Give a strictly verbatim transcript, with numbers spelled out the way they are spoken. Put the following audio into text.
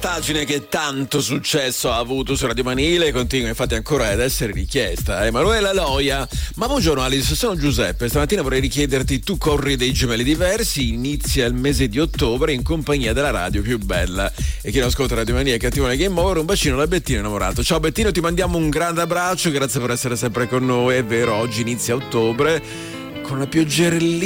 Pagine che tanto successo ha avuto su Radio Manile, continua infatti ancora ad essere richiesta. Emanuela Loia. Ma buongiorno Alice, sono Giuseppe. Stamattina vorrei richiederti: tu corri dei gemelli diversi, inizia il mese di ottobre in compagnia della radio più bella. E chi non ascolta Radio Mania è cattivo nel game over. Un bacino da Bettino innamorato. Ciao Bettino, ti mandiamo un grande abbraccio, grazie per essere sempre con noi. È vero, oggi inizia ottobre con una pioggerellina